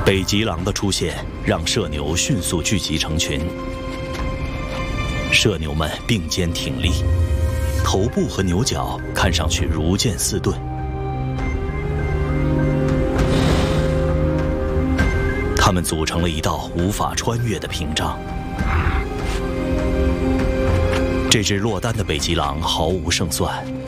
北极狼的出现让社牛迅速聚集成群，社牛们并肩挺立，头部和牛角看上去如剑似盾。它们组成了一道无法穿越的屏障。这只落单的北极狼毫无胜算。